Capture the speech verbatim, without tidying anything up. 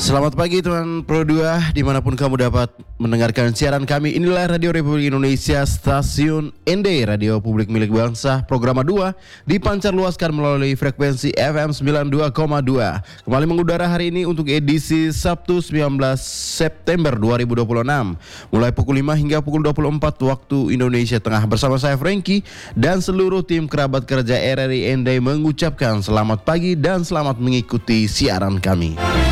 Selamat pagi teman Pro dua, dimanapun kamu dapat mendengarkan siaran kami. Inilah Radio Republik Indonesia, Stasiun N D, Radio Publik Milik Bangsa, Program dua dipancar luaskan melalui frekuensi F M sembilan puluh dua koma dua. Kembali mengudara hari ini untuk edisi Sabtu sembilan belas September dua ribu dua puluh enam, mulai pukul lima hingga pukul dua puluh empat waktu Indonesia Tengah. Bersama saya Frankie dan seluruh tim kerabat kerja R R I N D mengucapkan selamat pagi dan selamat mengikuti siaran kami.